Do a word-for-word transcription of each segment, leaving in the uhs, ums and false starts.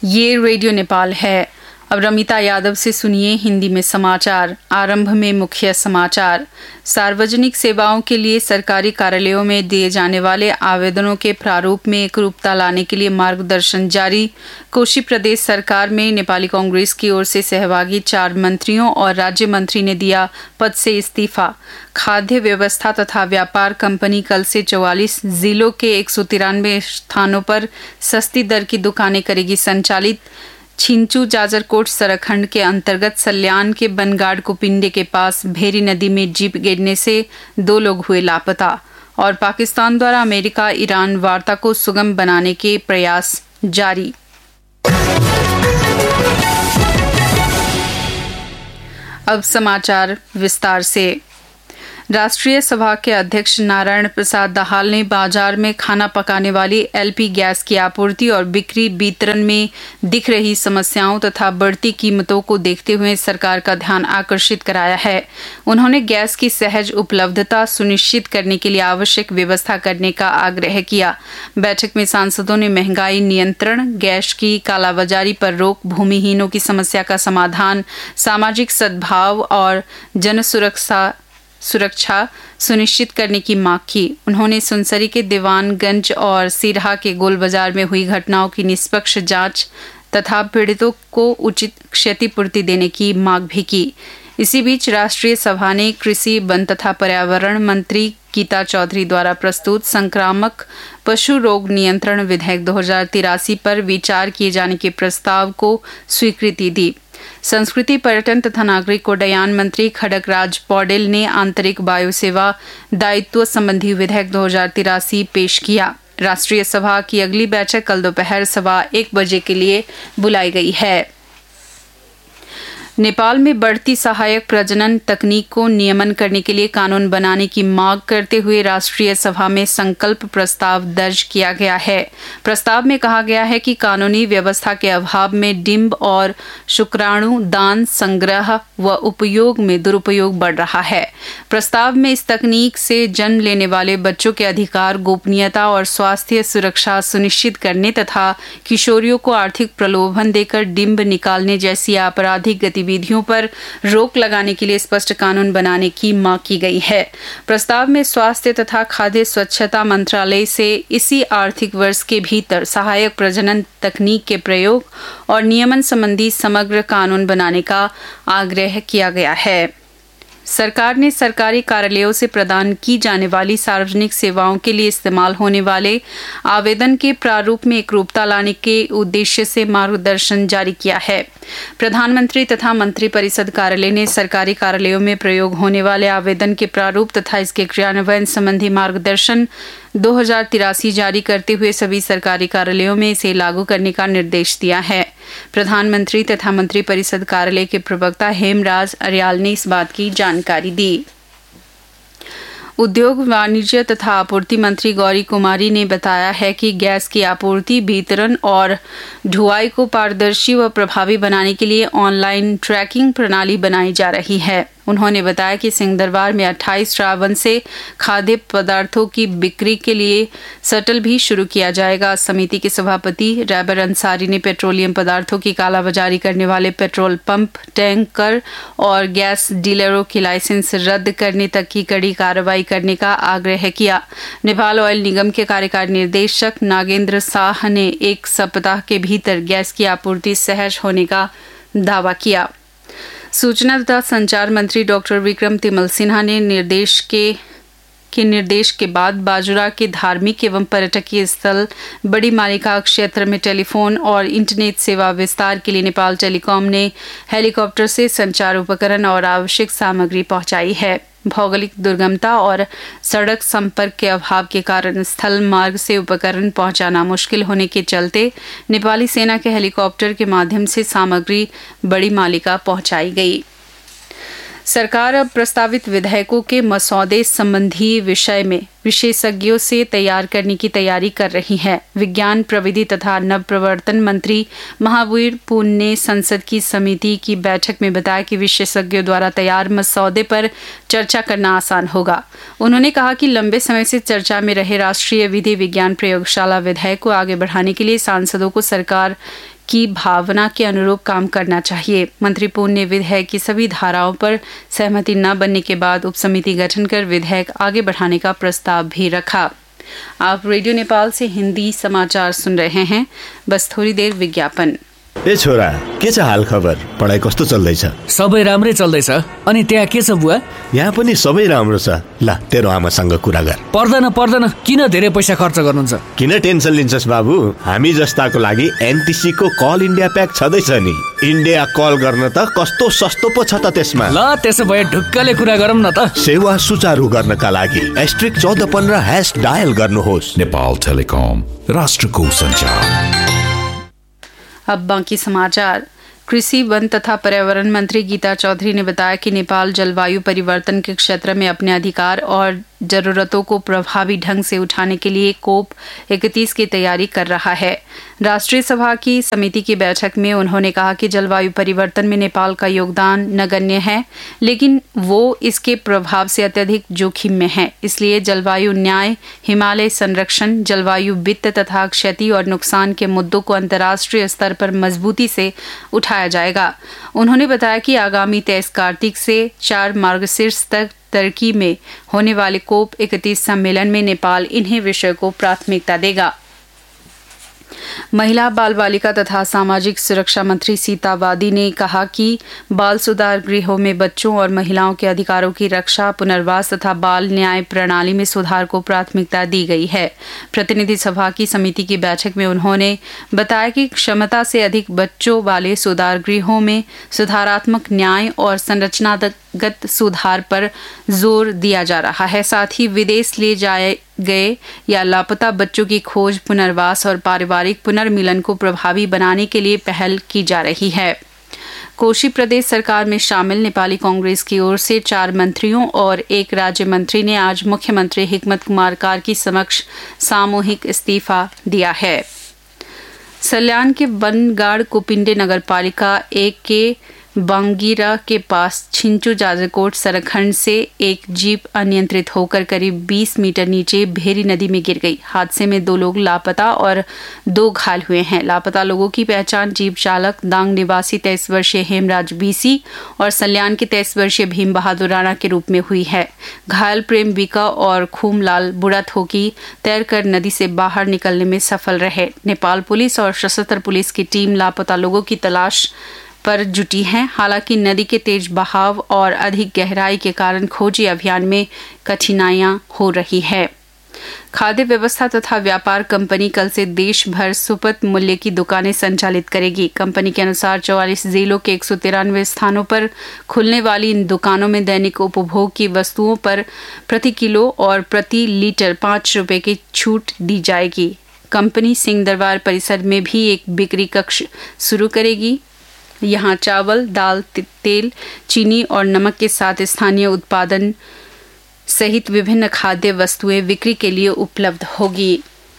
ये रेडियो नेपाल है। अब रमिता यादव से सुनिए हिंदी में समाचार। आरंभ में मुख्य समाचार। सार्वजनिक सेवाओं के लिए सरकारी कार्यालयों में दिए जाने वाले आवेदनों के प्रारूप में एकरूपता लाने के लिए मार्गदर्शन जारी। कोशी प्रदेश सरकार में नेपाली कांग्रेस की ओर से सहभागी चार मंत्रियों और राज्य मंत्री ने दिया पद से इस्तीफा। खाद्य व्यवस्था तथा व्यापार कंपनी कल से चौवालीस जिलों के एक सौ तिरानवे स्थानों पर सस्ती दर की दुकानें करेगी संचालित। छिंचू जाजरकोट सड़क खंड के अंतर्गत सल्यान के बनगाड़ कुपिंडे के पास भेरी नदी में जीप गिरने से दो लोग हुए लापता। और पाकिस्तान द्वारा अमेरिका ईरान वार्ता को सुगम बनाने के प्रयास जारी। अब समाचार विस्तार से। राष्ट्रीय सभा के अध्यक्ष नारायण प्रसाद दाहाल ने बाजार में खाना पकाने वाली एलपी गैस की आपूर्ति और बिक्री वितरण में दिख रही समस्याओं तथा बढ़ती कीमतों को देखते हुए सरकार का ध्यान आकर्षित कराया है। उन्होंने गैस की सहज उपलब्धता सुनिश्चित करने के लिए आवश्यक व्यवस्था करने का आग्रह किया। बैठक में सांसदों ने महंगाई नियंत्रण, गैस की कालाबाजारी पर रोक, भूमिहीनों की समस्या का समाधान, सामाजिक सद्भाव और जन सुरक्षा सुरक्षा सुनिश्चित करने की मांग की। उन्होंने सुनसरी के दीवानगंज और सिरहा के गोल बाजार में हुई घटनाओं की निष्पक्ष जांच तथा पीड़ितों को उचित क्षतिपूर्ति देने की मांग भी की। इसी बीच राष्ट्रीय सभा ने कृषि, वन तथा पर्यावरण मंत्री गीता चौधरी द्वारा प्रस्तुत संक्रामक पशु रोग नियंत्रण विधेयक दो हजार तिरासी पर विचार किए जाने के प्रस्ताव को स्वीकृति दी। संस्कृति, पर्यटन तथा नागरिक उड्डयन मंत्री खड़गराज पौडेल ने आंतरिक वायु सेवा दायित्व संबंधी विधेयक दो हजार तिरासी पेश किया। राष्ट्रीय सभा की अगली बैठक कल दोपहर सवा एक बजे के लिए बुलाई गई है। नेपाल में बढ़ती सहायक प्रजनन तकनीक को नियमन करने के लिए कानून बनाने की मांग करते हुए राष्ट्रीय सभा में संकल्प प्रस्ताव दर्ज किया गया है। प्रस्ताव में कहा गया है कि कानूनी व्यवस्था के अभाव में डिंब और शुक्राणु दान, संग्रह व उपयोग में दुरुपयोग बढ़ रहा है। प्रस्ताव में इस तकनीक से जन्म लेने वाले बच्चों के अधिकार, गोपनीयता और स्वास्थ्य सुरक्षा सुनिश्चित करने तथा किशोरियों को आर्थिक प्रलोभन देकर डिंब निकालने जैसी आपराधिक गतिविधियों विधियों पर रोक लगाने के लिए स्पष्ट कानून बनाने की मांग की गई है। प्रस्ताव में स्वास्थ्य तथा खाद्य स्वच्छता मंत्रालय से इसी आर्थिक वर्ष के भीतर सहायक प्रजनन तकनीक के प्रयोग और नियमन संबंधी समग्र कानून बनाने का आग्रह किया गया है। सरकार ने सरकारी कार्यालयों से प्रदान की जाने वाली सार्वजनिक सेवाओं के लिए इस्तेमाल होने वाले आवेदन के प्रारूप में एकरूपता लाने के उद्देश्य से मार्गदर्शन जारी किया है। प्रधानमंत्री तथा मंत्री परिषद कार्यालय ने सरकारी कार्यालयों में प्रयोग होने वाले आवेदन के प्रारूप तथा इसके क्रियान्वयन संबंधी मार्गदर्शन दो हजार तिरासी जारी करते हुए सभी सरकारी कार्यालयों में इसे लागू करने का निर्देश दिया है। प्रधानमंत्री तथा मंत्री परिषद कार्यालय के प्रवक्ता हेमराज अरियाल ने इस बात की जानकारी दी। उद्योग, वाणिज्य तथा आपूर्ति मंत्री गौरी कुमारी ने बताया है कि गैस की आपूर्ति, वितरण और ढुलाई को पारदर्शी व प्रभावी बनाने के लिए ऑनलाइन ट्रैकिंग प्रणाली बनाई जा रही है। उन्होंने बताया कि सिंहदरबार में अट्ठाईस श्रावण से खाद्य पदार्थों की बिक्री के लिए शटल भी शुरू किया जाएगा। समिति के सभापति रैबर अंसारी ने पेट्रोलियम पदार्थों की कालाबाजारी करने वाले पेट्रोल पंप, टैंकर और गैस डीलरों के लाइसेंस रद्द करने तक की कड़ी कार्रवाई करने का आग्रह किया। नेपाल ऑयल निगम के कार्यकारी निर्देशक नागेंद्र शाह ने एक सप्ताह के भीतर गैस की आपूर्ति सहज होने का दावा किया। सूचना तथा संचार मंत्री डॉक्टर विक्रम तिमल सिन्हा ने निर्देश के के निर्देश के बाद बाजुरा के धार्मिक एवं पर्यटकीय स्थल बड़ी मालिका क्षेत्र में टेलीफोन और इंटरनेट सेवा विस्तार के लिए नेपाल टेलीकॉम ने हेलीकॉप्टर से संचार उपकरण और आवश्यक सामग्री पहुंचाई है। भौगोलिक दुर्गमता और सड़क संपर्क के अभाव के कारण स्थल मार्ग से उपकरण पहुंचाना मुश्किल होने के चलते नेपाली सेना के हेलीकॉप्टर के माध्यम से सामग्री बड़ी मालिका पहुंचाई गई। सरकार अब प्रस्तावित विधेयकों के मसौदे संबंधी विषय में विशेषज्ञों से तैयार करने की तैयारी कर रही है। विज्ञान, प्रविधि तथा नवप्रवर्तन मंत्री महावीर पुन ने संसद की समिति की बैठक में बताया कि विशेषज्ञों द्वारा तैयार मसौदे पर चर्चा करना आसान होगा। उन्होंने कहा कि लंबे समय से चर्चा में रहे राष्ट्रीय विधि विज्ञान प्रयोगशाला विधेयक को आगे बढ़ाने के लिए सांसदों को सरकार की भावना के अनुरूप काम करना चाहिए। मंत्री पून ने विधेयक की सभी धाराओं पर सहमति न बनने के बाद उपसमिति गठन कर विधेयक आगे बढ़ाने का प्रस्ताव भी रखा। आप रेडियो नेपाल से हिंदी समाचार सुन रहे हैं। बस थोड़ी देर विज्ञापन। ए छोरा, के छ हाल खबर? पढाइ कस्तो चल्दैछ? सबै राम्रै चल्दैछ। अनि त्यहाँ के छ बुवा? यहाँ पनि सबै राम्रो छ। ल, तेरो आमासँग कुरा गर। पर्दैन पर्दैन, किन धेरै पैसा खर्च गर्नुहुन्छ? किन टेन्सन लिन्छस् बाबु? हामी जस्ताको लागि एनटिसी को कल इन्डिया प्याक छँदैछ नि। इन्डिया कल गर्न त कस्तो सस्तो पो छ त त्यसमा। ल, त्यसो भए ढुक्कले कुरा गरौँ न त। सेवा सुचारू गर्नका लागि एस्ट्रिक चौध पन्ध्र ह्यास डायल गर्नुहोस्। नेपाल टेलिकम, राष्ट्रको सञ्चार। अब बाकी समाचार। कृषि, वन तथा पर्यावरण मंत्री गीता चौधरी ने बताया कि नेपाल जलवायु परिवर्तन के क्षेत्र में अपने अधिकार और जरूरतों को प्रभावी ढंग से उठाने के लिए कोप इकतीस की तैयारी कर रहा है। राष्ट्रीय सभा की समिति की बैठक में उन्होंने कहा कि जलवायु परिवर्तन में नेपाल का योगदान नगण्य है, लेकिन वो इसके प्रभाव से अत्यधिक जोखिम में है। इसलिए जलवायु न्याय, हिमालय संरक्षण, जलवायु वित्त तथा क्षति और नुकसान के मुद्दों को अंतर्राष्ट्रीय स्तर पर मजबूती से उठाया जाएगा। उन्होंने बताया कि आगामी तेईस कार्तिक से चार मार्गशीर्ष तक टर्की में होने वाले कोप इकतीस सम्मेलन में नेपाल इन्हीं विषयों को प्राथमिकता देगा। महिला, बाल बालिका तथा सामाजिक सुरक्षा मंत्री सीता वादी ने कहा कि बाल सुधार गृहों में बच्चों और महिलाओं के अधिकारों की रक्षा, पुनर्वास तथा बाल न्याय प्रणाली में सुधार को प्राथमिकता दी गई है। प्रतिनिधि सभा की समिति की बैठक में उन्होंने बताया कि क्षमता से अधिक बच्चों वाले सुधार गृहों में सुधारात्मक न्याय और संरचनागत सुधार पर जोर दिया जा रहा है। साथ ही विदेश ले जाए गए या लापता बच्चों की खोज, पुनर्वास और पारिवारिक पुनर्मिलन को प्रभावी बनाने के लिए पहल की जा रही है। कोशी प्रदेश सरकार में शामिल नेपाली कांग्रेस की ओर से चार मंत्रियों और एक राज्य मंत्री ने आज मुख्यमंत्री हिकमत कुमार कार्की समक्ष सामूहिक इस्तीफा दिया है। सल्यान के बनगाड़ कुपिंडे नगरपालिका एक के बांगीरा के पास छिंचू जाजरकोट सड़क खंड से एक जीप अनियंत्रित होकर करीब बीस मीटर नीचे भेरी नदी में गिर गई। हादसे में दो लोग लापता और दो घायल हुए हैं। लापता लोगों की पहचान जीप चालक दांग निवासी तेईस वर्षीय हेमराज बीसी और सल्यान के तेईस वर्षीय भीम बहादुर राणा के रूप में हुई है। घायल प्रेम बिका और खूमलाल बुढ़ा थोकी तैरकर नदी से बाहर निकलने में सफल रहे। नेपाल पुलिस और सशस्त्र पुलिस की टीम लापता लोगों की तलाश पर जुटी हैं। हालांकि नदी के तेज बहाव और अधिक गहराई के कारण खोजी अभियान में कठिनाइयां हो रही है। खाद्य व्यवस्था तथा व्यापार कंपनी कल से देश भर सुपथ मूल्य की दुकानें संचालित करेगी। कंपनी के अनुसार चौवालीस जिलों के एक सौ तिरानवे स्थानों पर खुलने वाली इन दुकानों में दैनिक उपभोग की वस्तुओं पर प्रति किलो और प्रति लीटर पाँच रुपए की छूट दी जाएगी। कंपनी सिंह दरबार परिसर में भी एक बिक्री कक्ष शुरू करेगी। यहाँ चावल, दाल, तेल, चीनी और नमक के साथ स्थानीय उत्पादन सहित विभिन्न खाद्य वस्तुएं बिक्री के लिए उपलब्ध होगी।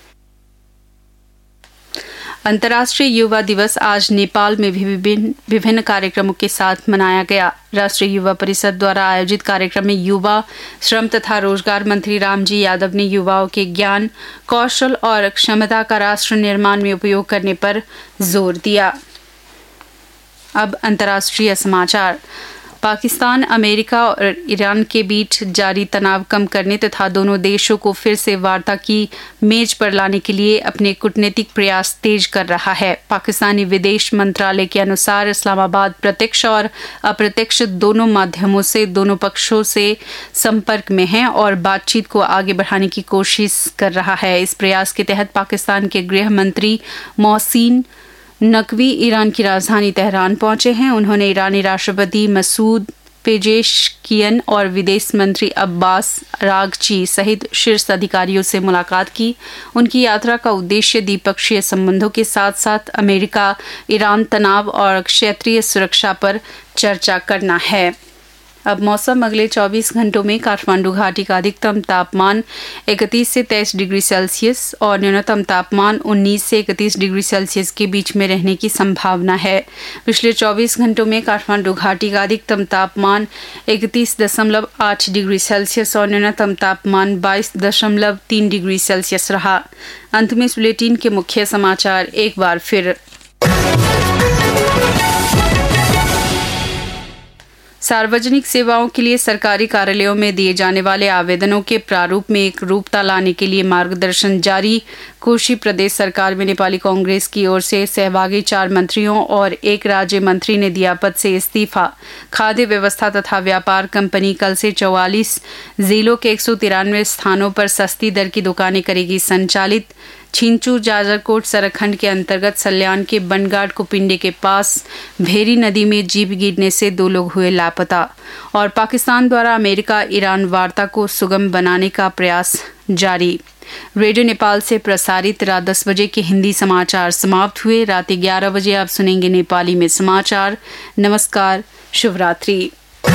अंतर्राष्ट्रीय युवा दिवस आज नेपाल में भी विभिन्न विभिन्न कार्यक्रमों के साथ मनाया गया। राष्ट्रीय युवा परिषद द्वारा आयोजित कार्यक्रम में युवा, श्रम तथा रोजगार मंत्री रामजी यादव ने युवाओं के ज्ञान, कौशल और क्षमता का राष्ट्र निर्माण में उपयोग करने पर जोर दिया। अब अंतर्राष्ट्रीय समाचार। पाकिस्तान, अमेरिका और ईरान के बीच जारी तनाव कम करने तथा दोनों देशों को फिर से वार्ता की मेज पर लाने के लिए अपने कूटनीतिक प्रयास तेज कर रहा है। पाकिस्तानी विदेश मंत्रालय के अनुसार इस्लामाबाद प्रत्यक्ष और अप्रत्यक्ष दोनों माध्यमों से दोनों पक्षों से संपर्क में है और बातचीत को आगे बढ़ाने की कोशिश कर रहा है। इस प्रयास के तहत पाकिस्तान के गृह मंत्री मोहसिन नकवी ईरान की राजधानी तेहरान पहुंचे हैं। उन्होंने ईरानी राष्ट्रपति मसूद पेजेशकियन और विदेश मंत्री अब्बास रागची सहित शीर्ष अधिकारियों से मुलाकात की। उनकी यात्रा का उद्देश्य द्विपक्षीय संबंधों के साथ साथ अमेरिका ईरान तनाव और क्षेत्रीय सुरक्षा पर चर्चा करना है। अब मौसम। अगले चौबीस घंटों में काठमांडू घाटी का अधिकतम तापमान इकतीस से तेईस डिग्री सेल्सियस और न्यूनतम तापमान उन्नीस से इकतीस डिग्री सेल्सियस के बीच में रहने की संभावना है। पिछले चौबीस घंटों में काठमांडू घाटी का अधिकतम तापमान इकतीस दशमलव आठ डिग्री सेल्सियस और न्यूनतम तापमान बाईस दशमलव तीन डिग्री सेल्सियस रहा। अंत में इस बुलेटिन के मुख्य समाचार एक बार फिर। सार्वजनिक सेवाओं के लिए सरकारी कार्यालयों में दिए जाने वाले आवेदनों के प्रारूप में एक रूपता लाने के लिए मार्गदर्शन जारी। कोशी प्रदेश सरकार में नेपाली कांग्रेस की ओर से सहभागी चार मंत्रियों और एक राज्य मंत्री ने दिया पद से इस्तीफा। खाद्य व्यवस्था तथा व्यापार कंपनी कल से चौवालीस जिलों के एक सौ तिरानवे स्थानों पर सस्ती दर की दुकानें करेगी संचालित। छिंचू जाजरकोट सड़क खंड के अंतर्गत सल्यान के बनगाड कुपिंडे के पास भेरी नदी में जीप गिरने से दो लोग हुए लापता। और पाकिस्तान द्वारा अमेरिका ईरान वार्ता को सुगम बनाने का प्रयास जारी। रेडियो नेपाल से प्रसारित रात दस बजे के हिंदी समाचार समाप्त हुए। रात ग्यारह बजे आप सुनेंगे नेपाली में समाचार। नमस्कार, शुभ रात्रि।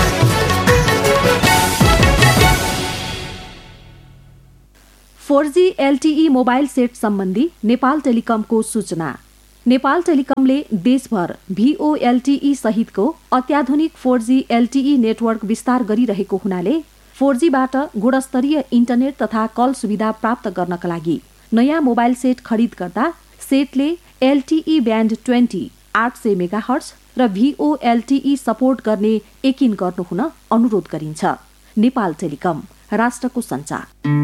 Four G L T E mobile set सम्बन्धी नेपाल टेलिकमको सूचना। नेपाल टेलिकमले देशभर भी ओ एल टी ई सहितको अत्याधुनिक four G L T E network विस्तार गरिरहेको हुनाले फोर जी बाट गुणस्तरीय इन्टरनेट तथा कल सुविधा प्राप्त गर्नका लागि नयाँ मोबाइल सेट खरिद गर्दा सेटले L T E band twenty आठ सय मेगाहर्ज र भी O L T E support गर्ने यकिन गर्नुहुन अनुरोध गरिन्छ। नेपाल टेलिकम, राष्ट्रको सञ्चार।